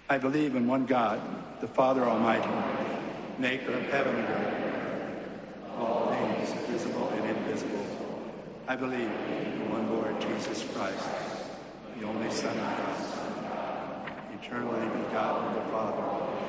I believe in one God, the Father Almighty, maker of heaven and earth, all things visible and invisible. I believe in one Lord Jesus Christ, the only Son of God, eternally begotten of the Father,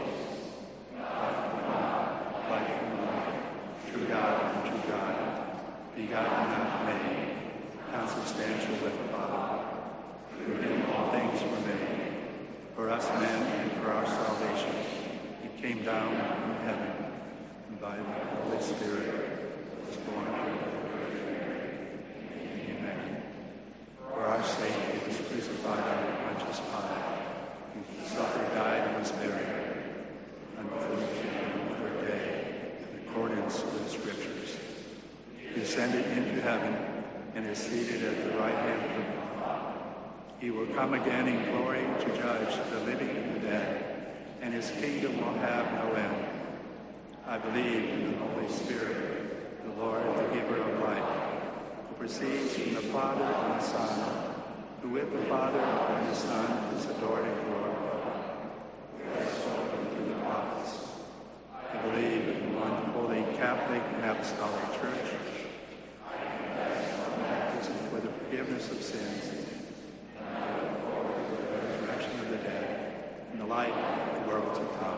life and life, true God and true God, begotten, not made, consubstantial with the Father. Through him all things were made. For us men and for our salvation, he came down from heaven, and by the Holy Spirit was born of the Virgin. Amen. For our sake he was crucified under Pontius Pilate. He suffered, died, and was buried. And on the third day, in accordance with the Scriptures, he ascended into heaven and is seated at the right hand of the Father. He will come again in glory to judge the living and the dead, and his kingdom will have no end. I believe in the Holy Spirit, the Lord, the giver of life, who proceeds from the Father and the Son, who with the Father and the Son is adored and glorified. We are spoken through the prophets. I believe in one holy Catholic and Apostolic Church. I confess baptism for the forgiveness of sins, of the dead, and the life of the world to come.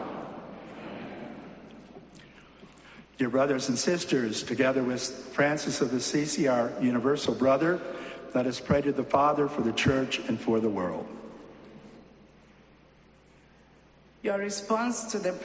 Dear brothers and sisters, together with Francis of Assisi, our universal brother, let us pray to the Father for the Church and for the world. Your response to the